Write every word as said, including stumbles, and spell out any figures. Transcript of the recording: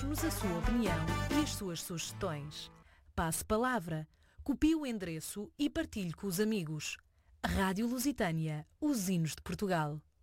Deixe-nos a sua opinião e as suas sugestões. Passe palavra, copie o endereço e partilhe com os amigos. Rádio Lusitânia, os hinos de Portugal.